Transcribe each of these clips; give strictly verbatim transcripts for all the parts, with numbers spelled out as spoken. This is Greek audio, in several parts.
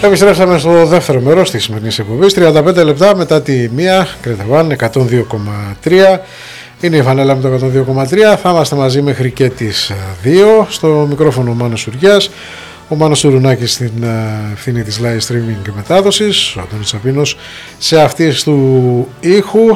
Επιστρέψαμε στο δεύτερο μέρος της σημερινής εκπομπής. τριάντα πέντε λεπτά μετά τη μία, Κρέτεβαν εκατόν δύο κόμμα τρία. Είναι η Φανέλα με το εκατόν δύο κόμμα τρία. Θα είμαστε μαζί μέχρι και τις δύο. Στο μικρόφωνο ο Μάνος Σουριάς, ο Μάνος Σουρουνάκης στην ευθύνη της live streaming και μετάδοσης, ο Αντώνης Τσαπίνος σε αυτής του ήχου.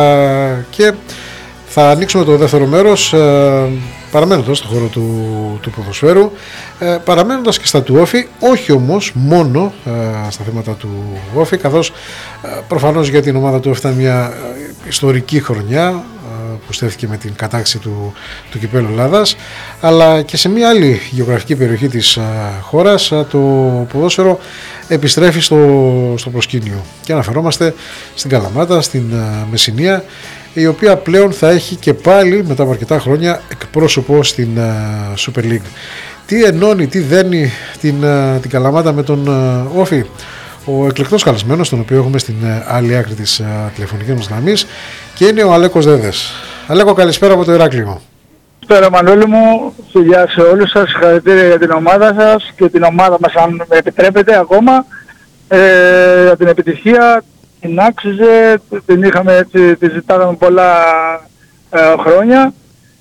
Και θα ανοίξουμε το δεύτερο μέρος παραμένοντας στον χώρο του, του ποδοσφαίρου, ε, παραμένοντας και στα του όφι, όχι όμως μόνο ε, στα θέματα του όφι, καθώς ε, προφανώς για την ομάδα του όφι ήταν μια ε, ιστορική χρονιά ε, που στέφθηκε με την κατάκτηση του, του Κυπέλλου Ελλάδας, αλλά και σε μια άλλη γεωγραφική περιοχή της ε, χώρας ε, το ποδόσφαιρο επιστρέφει στο, στο προσκήνιο και αναφερόμαστε στην Καλαμάτα, στην ε, Μεσσηνία, η οποία πλέον θα έχει και πάλι μετά από αρκετά χρόνια εκπρόσωπο στην uh, Super League. Τι ενώνει, τι δένει την, uh, την Καλαμάτα με τον uh, Όφι? Ο εκλεκτός καλεσμένος, τον οποίο έχουμε στην uh, άλλη άκρη της uh, τηλεφωνικής μας γραμμής, και είναι ο Αλέκος Δέδες. Αλέκο, καλησπέρα από το Ηράκλειο. Καλησπέρα Μανώλη μου, φιλιά σε όλους σας, συγχαρητήρια για την ομάδα σας και την ομάδα μας, αν με επιτρέπετε ακόμα, ε, για την επιτυχία. Την άξιζε, την είχαμε έτσι, τη ζητάγαμε πολλά ε, χρόνια.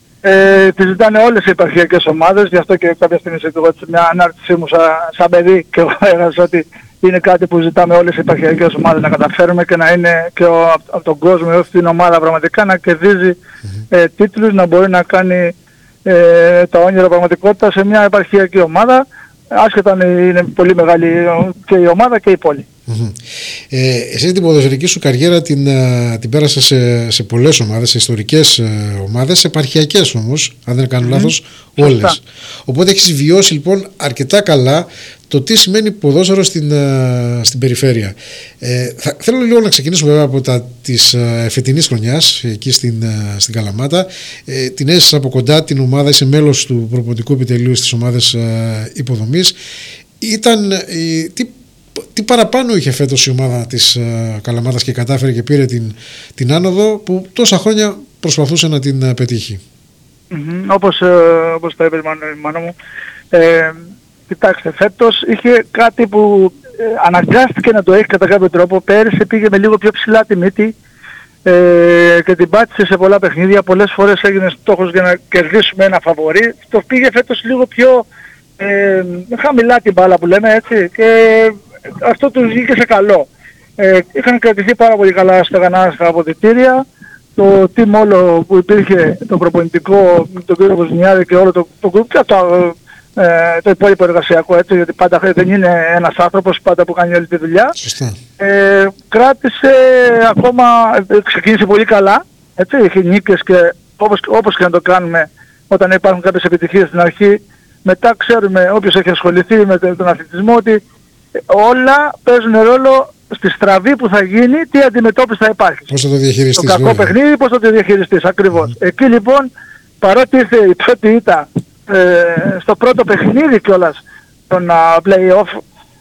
Ε, τη ζητάνε όλες οι επαρχιακές ομάδες, γι' αυτό και κάποια στιγμή σε μια ανάρτησή μου σαν, σαν παιδί και εγώ έγραψα ότι είναι κάτι που ζητάμε όλες οι επαρχιακές ομάδες να καταφέρουμε και να είναι και ο, από τον κόσμο έως την ομάδα πραγματικά να κερδίζει ε, τίτλους, να μπορεί να κάνει ε, τα όνειρα πραγματικότητα σε μια επαρχιακή ομάδα, άσχετα αν είναι πολύ μεγάλη και η ομάδα και η πόλη. Mm-hmm. Ε, εσύ την ποδοσφαιρική σου καριέρα την, την πέρασε σε, σε πολλές ομάδες, σε ιστορικές ε, ομάδες, επαρχιακές όμως, αν δεν κάνω mm-hmm. λάθος, όλες. Οπότε έχεις βιώσει λοιπόν αρκετά καλά το τι σημαίνει ποδόσφαιρο στην, uh, στην περιφέρεια. Ε, θα, θέλω λίγο να ξεκινήσουμε βέβαια από τα της uh, φετινής χρονιάς εκεί στην, uh, στην Καλαμάτα. Ε, την έζησες από κοντά την ομάδα, είσαι μέλος του προπονητικού επιτελείου στις ομάδες uh, υποδομής. Ήταν, ε, τι, τι παραπάνω είχε φέτος η ομάδα της uh, Καλαμάτας και κατάφερε και πήρε την, την άνοδο που τόσα χρόνια προσπαθούσε να την uh, πετύχει? Mm-hmm. Όπως, ε, όπως το είπες Μάνο μου, ε, κοιτάξτε, φέτος είχε κάτι που ε, αναγκάστηκε να το έχει κατά κάποιο τρόπο. Πέρυσι πήγε με λίγο πιο ψηλά τη μύτη ε, και την πάτησε σε πολλά παιχνίδια. Πολλές φορές έγινε στόχος για να κερδίσουμε ένα φαβορί. Το πήγε φέτος λίγο πιο ε, χαμηλά την μπάλα που λέμε έτσι, και αυτό του βγήκε σε καλό. Ε, είχαν κρατηθεί πάρα πολύ καλά στα γανά στα αποδυτήρια. Το team όλο που υπήρχε, το προπονητικό, τον κύριο Βοζνιάδη και όλο το, το group και το, ε, το υπόλοιπο εργασιακό, έτσι, γιατί πάντα δεν είναι ένας άνθρωπος πάντα που κάνει όλη τη δουλειά. Ε, κράτησε ακόμα, ξεκίνησε πολύ καλά, έτσι, είχε νίκες και όπως, όπως και να το κάνουμε όταν υπάρχουν κάποιες επιτυχίες στην αρχή, μετά ξέρουμε όποιος έχει ασχοληθεί με τον αθλητισμό ότι όλα παίζουν ρόλο στη στραβή που θα γίνει, τι αντιμετώπιση θα υπάρχει. Πώς θα το διαχειριστείς? Το κακό βέβαια παιχνίδι, πώς θα το διαχειριστείς, ακριβώς. Mm. Εκεί λοιπόν, παρότι ήρθε η πρώτη ήττα ε, στο πρώτο παιχνίδι κιόλας των uh, play-off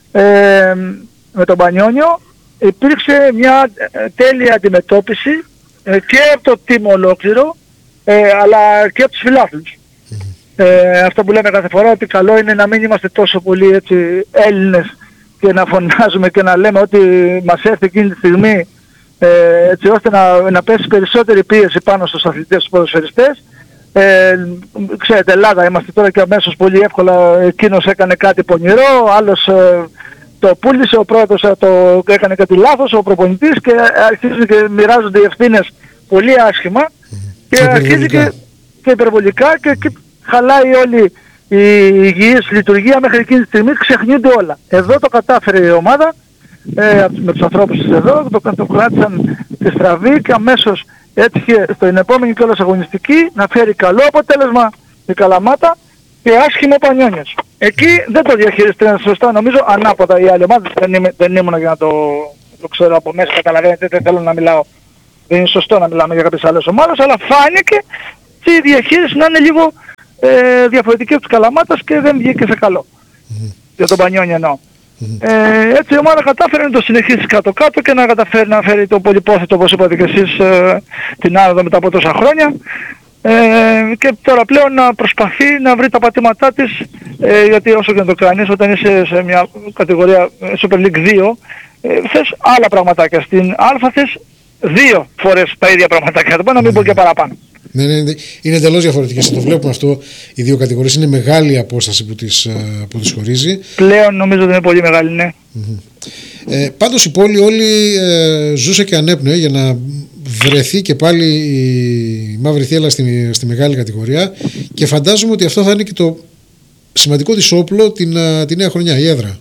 ε, με τον Πανιόνιο, υπήρξε μια ε, τέλεια αντιμετώπιση ε, και από το team ολόκληρο, ε, αλλά και από τους φιλάθλους. Mm. Ε, αυτό που λέμε κάθε φορά, ότι καλό είναι να μην είμαστε τόσο πολύ έτσι, Έλληνες και να φωνάζουμε και να λέμε ότι μας έρθει εκείνη τη στιγμή ε, έτσι ώστε να, να πέσει περισσότερη πίεση πάνω στους αθλητές, στους ποδοσφαιριστές. Ε, ξέρετε, Ελλάδα είμαστε τώρα και αμέσως πολύ εύκολα, εκείνος έκανε κάτι πονηρό, άλλος ε, το πούλησε, ο πρώτος ε, το έκανε κάτι λάθος, ο προπονητής, και αρχίζουν και μοιράζονται οι ευθύνες πολύ άσχημα και αρχίζει και, και υπερβολικά και, και χαλάει όλη η υγιής λειτουργία. Μέχρι εκείνη τη στιγμή ξεχνιούνται όλα. Εδώ το κατάφερε η ομάδα, ε, με τους ανθρώπους της εδώ, το, το κράτησαν τη στραβή και αμέσως έτυχε στην επόμενη κιόλας αγωνιστική να φέρει καλό αποτέλεσμα η Καλαμάτα και άσχημο Πανιόνιος. Εκεί δεν το διαχειριστήκαν σωστά, νομίζω, ανάποδα οι άλλοι ομάδες. Δεν, είμαι, δεν ήμουν για να το, το ξέρω από μέσα, καταλαβαίνετε, δεν θέλω να μιλάω. Δεν είναι σωστό να μιλάμε για κάποιες άλλες ομάδες, αλλά φάνηκε και η διαχείριση να είναι λίγο Ε, διαφορετική από τους Καλαμάτας και δεν βγήκε σε καλό. Mm-hmm. Για τον Πανιόνιο εννοώ. Mm-hmm. Ε, έτσι η ομάδα κατάφερε να το συνεχίσει κάτω-κάτω και να καταφέρει να φέρει το πολυπόθετο, όπως είπατε και εσείς, ε, την άνοδο μετά από τόσα χρόνια. Ε, και τώρα πλέον να προσπαθεί να βρει τα πατήματά της, ε, γιατί όσο και να το κάνεις, όταν είσαι σε μια κατηγορία Super League δύο, ε, θες άλλα πραγματάκια. Στην Α θες δύο φορές τα ίδια πραγματάκια, θα πω να μην πω και παραπάνω. Ναι, ναι, ναι, είναι εντελώς διαφορετικές. Θα το βλέπουμε αυτό. Οι δύο κατηγορίες είναι μεγάλη απόσταση που τις, που τις χωρίζει. Πλέον νομίζω ότι είναι πολύ μεγάλη, ναι. Mm-hmm. Ε, πάντως η πόλη όλη ε, ζούσε και ανέπνοε για να βρεθεί και πάλι η Μαύρη Θύελλα στη, στη μεγάλη κατηγορία, και φαντάζομαι ότι αυτό θα είναι και το σημαντικό της όπλο την, τη νέα χρονιά, η έδρα.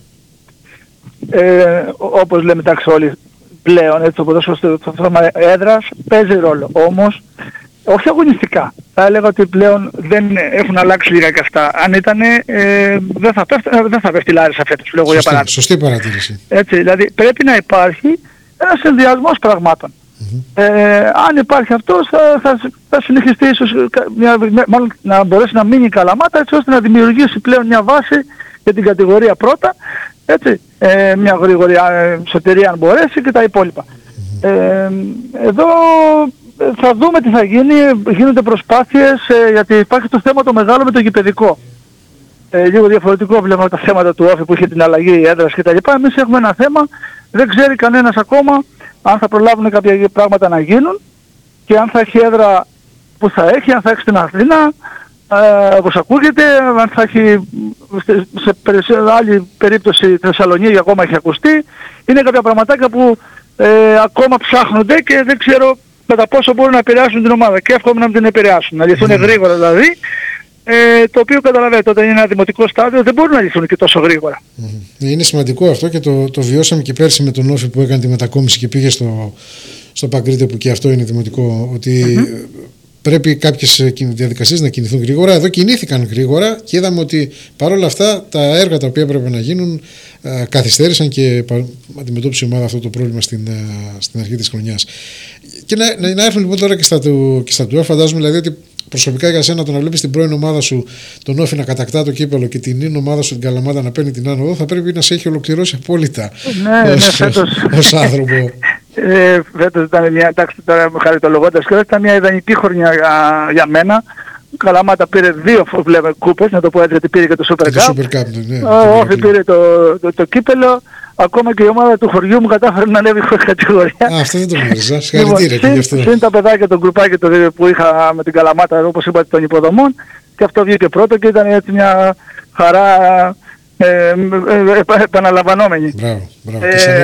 Ε, όπως λέμε εντάξει όλοι πλέον, έτσι, το το θέμα έδρας παίζει ρόλο. Όμως όχι αγωνιστικά. Θα έλεγα ότι πλέον δεν έχουν αλλάξει λίγα και αυτά. Αν ήταν, ε, δεν θα πέφτει, δεν θα πέφτει Λάρισα φέτος, λέγω για παράδειγμα. Σωστή παρατήρηση. Έτσι, δηλαδή πρέπει να υπάρχει ένας συνδυασμός πραγμάτων. Mm-hmm. Ε, αν υπάρχει αυτός θα, θα, θα συνεχιστεί ίσως, μια, μάλλον να μπορέσει να μείνει η Καλαμάτα, έτσι ώστε να δημιουργήσει πλέον μια βάση για την κατηγορία πρώτα, έτσι, ε, μια γρήγορη ε, σωτηρία αν μπορέσει και τα υπόλοιπα. Mm-hmm. Ε, εδώ θα δούμε τι θα γίνει, γίνονται προσπάθειες, ε, γιατί υπάρχει το θέμα το μεγάλο με το γηπεδικό. Ε, λίγο διαφορετικό βλέπουμε τα θέματα του Όφη που είχε την αλλαγή έδρας κτλ. Εμείς έχουμε ένα θέμα, δεν ξέρει κανένας ακόμα αν θα προλάβουν κάποια πράγματα να γίνουν και αν θα έχει έδρα που θα έχει, αν θα έχει στην Αθήνα, ε, όπως ακούγεται, αν θα έχει σε, σε, σε άλλη περίπτωση Θεσσαλονίκη ακόμα έχει ακουστεί. Είναι κάποια πραγματάκια που ε, ακόμα ψάχνονται και δεν ξέρω κατά πόσο μπορούν να επηρεάσουν την ομάδα, και εύχομαι να μην την επηρεάσουν, να λυθούν mm. γρήγορα δηλαδή, ε, το οποίο καταλαβαίνετε όταν είναι ένα δημοτικό στάδιο δεν μπορούν να λυθούν και τόσο γρήγορα. Mm. Είναι σημαντικό αυτό και το, το βιώσαμε και πέρσι με τον Όφη που έκανε τη μετακόμιση και πήγε στο, στο Παγκρίτιο, που και αυτό είναι δημοτικό, ότι mm-hmm. πρέπει κάποιες διαδικασίες να κινηθούν γρήγορα. Εδώ κινήθηκαν γρήγορα και είδαμε ότι παρόλα αυτά τα έργα τα οποία πρέπει να γίνουν ε, καθυστέρησαν και αντιμετώπισε η ομάδα αυτό το πρόβλημα στην, ε, στην αρχή της χρονιάς. Και να, να, να έρθουν λοιπόν τώρα και στα του, και στα του φαντάζομαι δηλαδή ότι προσωπικά για σένα το να βλέπεις την πρώην ομάδα σου τον Όφη να κατακτά το κύπελο και την νυν ομάδα σου την Καλαμάτα να παίρνει την άνοδο, θα πρέπει να σε έχει ολοκληρώσει απόλυτα. Ναι, ως, ναι, φέτος. Ως άνθρωπο. Ε, φέτος ήταν μια, εντάξει τώρα χαριτολογώντας και ήταν μια ιδανική χρονιά για, για μένα. Η Καλαμάτα πήρε δύο βλέπε, κούπες, να το πω έτσι, γιατί πήρε και το Super Cup. Το Super Cup, ναι. Ο Όφη πήρε το, το, το κύπελο. Ακόμα και η ομάδα του χωριού μου κατάφερε να ανέβει χωρίς κατηγορία. Α, αυτό δεν το γνώριζα. Συγχαρητήρια και γι' αυτό. Συν τα παιδάκια, τον γκρουπάκι που είχα με την Καλαμάτα, όπως είπατε, των υποδομών, και αυτό βγήκε πρώτο και ήταν έτσι μια χαρά ε, ε, ε, επαναλαμβανόμενη. Μπράβο, μπράβο. Ε,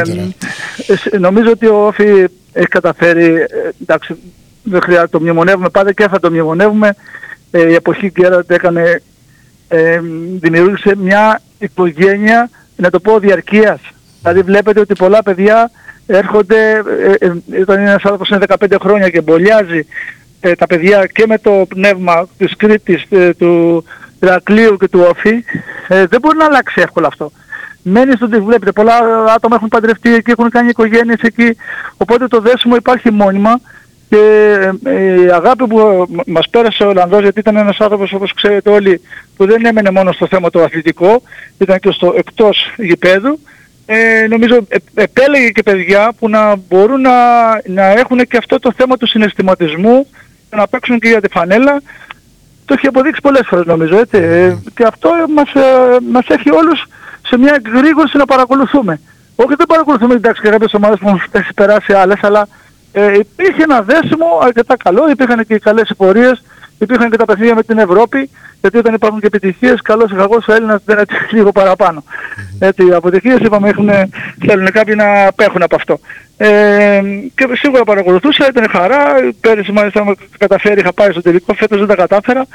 ε, νομίζω ότι ο Όφη έχει καταφέρει, ε, εντάξει, δεν χρειάζεται το μνημονεύουμε πάντα και θα το μνημονεύουμε. Ε, η εποχή Γκέραντ έκανε, ε, δημιούργησε μια οικογένεια, να το πω, διαρκείας. Δηλαδή βλέπετε ότι πολλά παιδιά έρχονται, ε, ε, όταν είναι ένας άνθρωπος είναι δεκαπέντε χρόνια και μπολιάζει ε, τα παιδιά και με το πνεύμα της Κρήτης, ε, του Ηρακλείου και του Όφη, ε, δεν μπορεί να αλλάξει εύκολα αυτό. Μένει στο ότι βλέπετε, πολλά άτομα έχουν παντρευτεί εκεί, έχουν κάνει οικογένειες εκεί, οπότε το δέσιμο υπάρχει μόνιμα και ε, η αγάπη που μας πέρασε ο Ολλανδός, γιατί ήταν ένας άνθρωπος όπως ξέρετε όλοι που δεν έμενε μόνο στο θέμα το αθλητικό, ήταν και στο εκτός γηπέδου. Ε, νομίζω ε, επέλεγε και παιδιά που να μπορούν να, να έχουν και αυτό το θέμα του συναισθηματισμού και να παίξουν και για τη φανέλα. Το έχει αποδείξει πολλές φορές νομίζω, έτσι. Ε, και αυτό μας, ε, μας έχει όλους σε μια γρήγορση να παρακολουθούμε. Όχι, δεν παρακολουθούμε εντάξει και κάποιες ομάδες που έχουν περάσει άλλες, αλλά ε, υπήρχε ένα δέσιμο αρκετά καλό, υπήρχαν και οι καλές πορείες, υπήρχαν και τα παιχνίδια με την Ευρώπη, γιατί όταν υπάρχουν και επιτυχίες, καλός ή κακός ο Έλληνας δεν είναι λίγο παραπάνω. Mm-hmm. Έτσι, οι αποτυχίες είπαμε έχουν, θέλουν κάποιοι να απέχουν από αυτό. Ε, και σίγουρα παρακολουθούσα, ήταν χαρά, πέρυσι μάλιστα είχα καταφέρει, είχα πάει στο τελικό, φέτος δεν τα κατάφερα.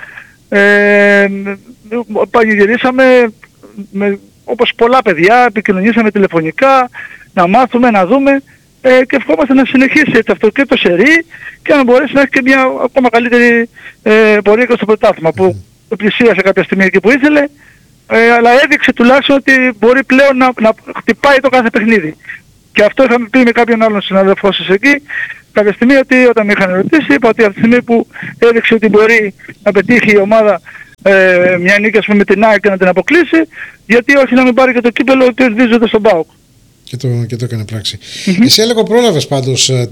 Ε, πανηγυρίσαμε, με, όπως πολλά παιδιά, επικοινωνήσαμε τηλεφωνικά, να μάθουμε, να δούμε. Ε, και ευχόμαστε να συνεχίσει έτσι αυτό και το σερί και να μπορέσει να έχει και μια ακόμα καλύτερη ε, πορεία και στο πρωτάθλημα που πλησίασε κάποια στιγμή εκεί που ήθελε, ε, αλλά έδειξε τουλάχιστον ότι μπορεί πλέον να, να χτυπάει το κάθε παιχνίδι. Και αυτό είχαμε πει με κάποιον άλλον συναδελφό σας εκεί κάποια στιγμή, ότι όταν με είχαν ρωτήσει είπα ότι από τη στιγμή που έδειξε ότι μπορεί να πετύχει η ομάδα ε, μια νίκη ας πούμε με την ΑΕΚ και να την αποκλείσει, γιατί όχι να μην πάρει και το κύπελο κερδίζοντας στον ΠΑΟΚ. Και το, και το έκανε πράξη. Mm-hmm. Εσύ έλεγα πρόλαβες πάντως